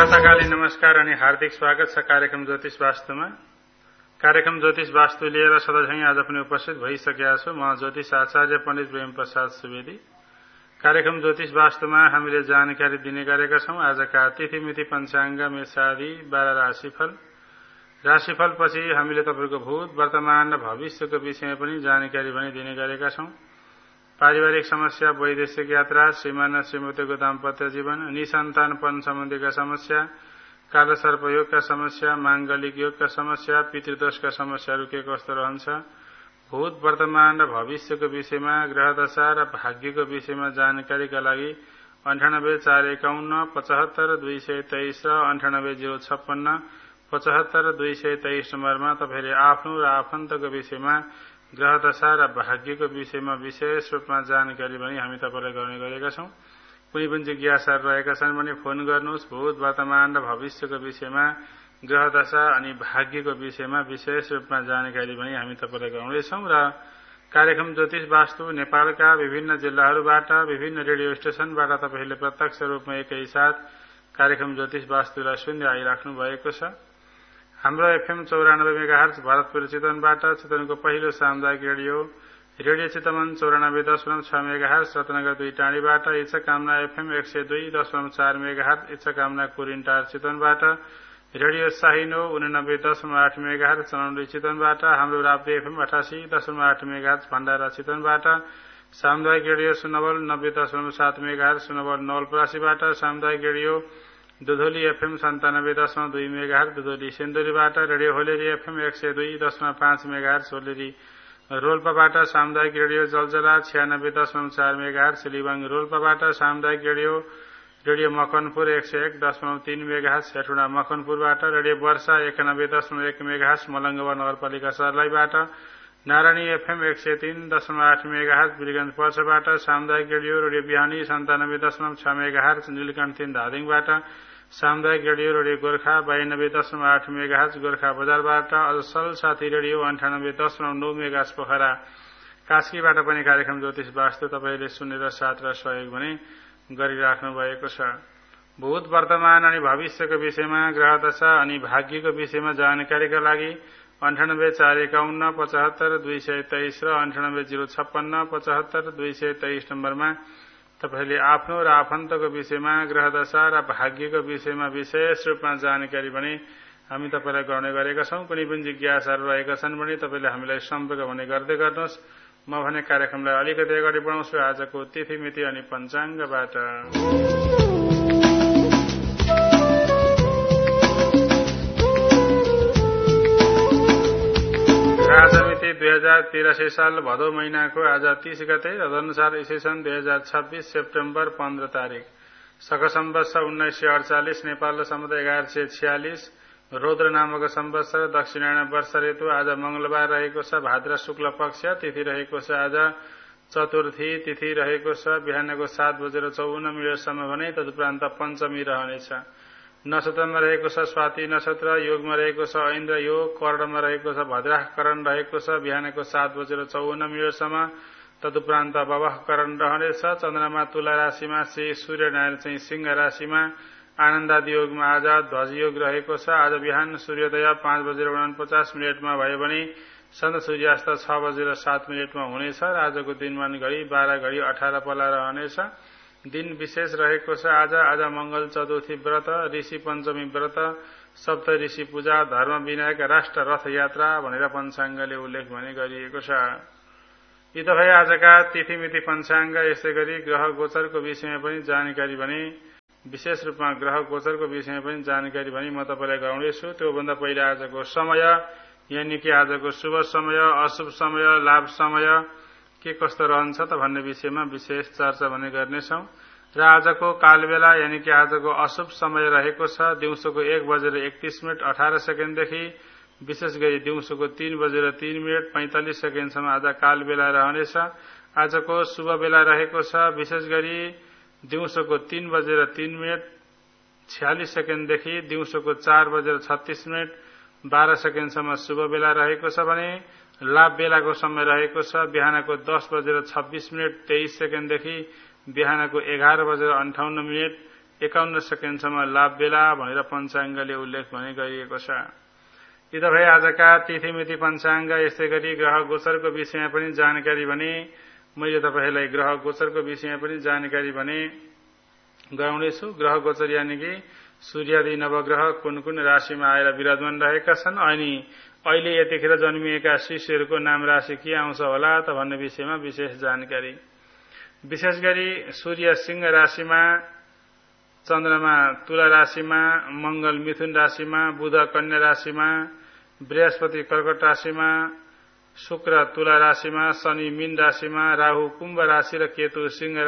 प्रातःकालीन नमस्कार अनि हार्दिक स्वागत छ कार्यक्रम ज्योतिष वास्तुमा। कार्यक्रम ज्योतिष वास्तु लिएर सधैँ आज पनि उपस्थित भइसकेका छु। म ज्योतिष आचार्य पण्डित प्रेम प्रसाद सुवेदी। कार्यक्रम ज्योतिष वास्तुमा हामीले जानकारी दिने गरेका छौं। आजका तिथि मिति पञ्चाङ्ग मेषादि 12 राशिफल पछि हामीले तपाईको भूत वर्तमान र भविष्यको विषयमा पनि जानकारी पनि दिने गरेका छौं। पारिवारिक समस्या, वैदेशिक यात्रा, श्रीमान श्रीमतीको दाम्पत्य जीवन, निसन्तानपन सम्बन्धीका समस्या, कालसर्प योगका समस्या, मांगलिक योगका समस्या, पितृदोषका समस्याहरू के कस्तो रहन्छ, भूत वर्तमान र भविष्यको विषयमा, ग्रहदशा र भाग्यको विषयमा जानकारीका लागि 98 451 75 223 र 98 056 75 223 नम्बरमा तपाईले आफ्नो र आफन्तको विषयमा, ग्रहदशा र भाग्यको विषयमा विशेष रूपमा जानकारी पनि हामी तपाईलाई गर्ने गरेका छौं। कुनै पनि जिज्ञासाहरू रहेका छन् भने फोन गर्नुहोस्। भूत वर्तमान र भविष्यको विषयमा, ग्रहदशा अनि भाग्यको विषयमा विशेष रूपमा जानकारी पनि हामी तपाईलाई गराउँदैछौं। र कार्यक्रम ज्योतिष वास्तु नेपालका विभिन्न जिल्लाहरूबाट, विभिन्न रेडियो स्टेशनबाट तपाईले प्रत्यक्ष रूपमा एकैसाथ कार्यक्रम ज्योतिष वास्तुलाई सुन्दै आइराख्नु भएको छ। हाम्रो एफएम 94 मेगाहर्ज भरतपुर चितवनबाट, चितवनको पहिलो सामुदायिक रेडियो चितवन 94.6 मेगाहर्ज, रत्नगर 2 टाँडीबाट, इच्छा कामना एफएम 102.4 मेगाहर्ज, इच्छा कामना कुरिन्टार चितवनबाट, रेडियो साहिनो 89.8 मेगाहर्ज, चनौली चितवनबाट, हाम्रो राप्ती एफएम 88.8 मेगाहर्ज, भण्डारा चितवनबाट, सामुदायिक रेडियो सुनवल 90.7 मेगाहर्ज, सुनवल नवलपरासीबाट, सामुदायिक radio दुधोली FM 97.2 megahertz, दुधोली सिन्धुलीबाट, radio होलेरी FM 102.5 megahertz, होलेरी रोल्पाबाट, सामुदायिक रेडियो जलजला 96.4 मेगाहर्ज, लिबाङ रोल्पाबाट, सामुदायिक radio Makanpur 101.3 megahertz, Hetauda मकनपुरबाट, radio वर्षा 91.1 मेगाहर्ज, मलङ्गवा नगरपालिका सर्लाहीबाट, नारायणी एफएम 103.8 मेगाहर्ज, बिरगञ्ज पर्साबाट, सामुदायिक रेडियो बिहानी 97.6 मेगाहर्ज, नीलकण्ठ 3 धादिङबाट, सामुदायिक रेडियो गोर्खा 92.8 मेगाहर्ज, गोर्खा बजारबाट, असल साथी रेडियो 98.9 मेगाहर्ज, पोखरा कास्कीबाट पनि कार्यक्रम ज्योतिष वास्तु तपाईले सुनेर साथ र सहयोग पनि गरिराख्नु भएको छ। भूत वर्तमान अनि भविष्यको विषयमा, ग्रहदशा अनि भाग्यको विषयमा जानकारीका लागि 98 451 75 223 र 98 056 75 223 नम्बरमा तपाईले आफ्नो र आफन्तको विषयमा, ग्रहदशा र भाग्यको विषयमा विशेष रूपमा जानकारी पनि हामी तपाईलाई गर्ने गरेका छौं। कुनै पनि जिज्ञासाहरू रहेका छन् भने तपाईले हामीलाई सम्पर्क भने गर्दै गर्नुहोस्। म भने कार्यक्रमलाई अलिकति अगाडि बढाउँछु आजको तिथि मिति अनि पञ्चाङ्गबाट। राजमिति 2083 साल भदौ महिनाको आज 30 गते, तदनुसार ईसा सन् 2026 सेप्टेम्बर 15 तारिक, शक सम्वत्सर 1948, नेपाल सम्वत 1146, रौद्र नामक सम्वत्सर, दक्षिणायन वर्ष ऋतु। आज मंगलबार रहेको छ, भाद्र शुक्ल पक्ष, तिथि रहेको छ आज चतुर्थी, तिथि रहेको छ बिहानको 7:54 भने तदुपरान्त पञ्चमी रहनेछ। नक्षत्रमा रहेको छ स्वाति नक्षत्र, योगमा रहेको छ ऐन्द्र योग, कर्णमा रहेको छ भद्राह करण रहेको छ बिहानको 7:54 तदुपरान्त बवह करण रहनेछ। चन्द्रमा तुला राशिमा, श्री सूर्यनारायण चाहिँ सिंह राशिमा, आनन्दादि योगमा आज ध्वज योग रहेको छ। आज बिहान सूर्योदय 5:49 भयो भने सन्ध सूर्यास्त 6:07 हुनेछ। आजको दिनमान घडी 12:18 पला रहनेछ। दिन विशेष रहेको छ आज मंगल चतुर्थी व्रत, ऋषि पञ्चमी व्रत, सप्त ऋषि पूजा, धर्म विनायक, राष्ट्र रथ यात्रा भनेर पञ्चाङ्गले उल्लेख भने गरिएको छ। यी त भए आजका तिथि मिति पञ्चाङ्ग। यसै गरी ग्रह गोचरको विषयमा पनि जानकारी भने विशेष रूपमा ग्रह गोचरको विषयमा पनि जानकारी भने म तपाईलाई गराउँदैछु। त्योभन्दा पहिला आजको समय यानी कि आजको शुभ समय, अशुभ समय, लाभ समय के कस्तो रहन्छ त भन्ने विषयमा विशेष चर्चा भने गर्नेछौं। र आजको कालबेला यानी कि आजको अशुभ समय रहेको छ दिउँसोको 1:31:18 देखि विशेष गरी दिउँसोको 3:03 45 आज कालबेला रहनेछ। आजको शुभ बेला रहेको छ विशेष गरी दिउँसोको 3:03 46 देखि दिउँसोको 4:36 12 शुभ बेला रहेको छ भने लाभ बेलाको समय रहेको छ बिहानको 10:26 23 देखि बिहानको 11:58 51 सेकेन्डसम्म लाभ बेला भनेर पञ्चाङ्गले उल्लेख भने गरिएको छ। यी त भए आजका तिथिमिति पञ्चाङ्ग। यस्तै गरी ग्रह गोचरको विषयमा पनि जानकारी भने मैले तपाईहरूलाई ग्रह गोचरको विषयमा पनि जानकारी भने गराउनेछु। ग्रह गोचर यानि कि सूर्यादि नवग्रह कुन कुन राशिमा आएर विराजमान रहेका छन् अनि अहिले यतिखेर जन्मिएका शिष्यहरूको नाम राशि के आउँछ होला त भन्ने विषयमा विशेष जानकारी। विशेष गरी सूर्य सिंह राशिमा, चन्द्रमा तुला राशिमा, मंगल मिथुन राशिमा, बुध कन्या राशिमा, बृहस्पति कर्कट राशिमा, शुक्र तुला राशिमा, शनि मीन राशिमा, राहु कुम्भ राशि र केतु सिंह